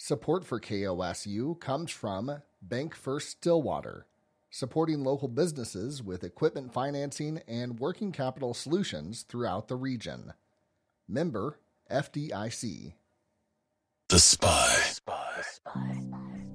Support for KOSU comes from Bank First Stillwater, supporting local businesses with equipment financing and working capital solutions throughout the region. Member FDIC. The Spy.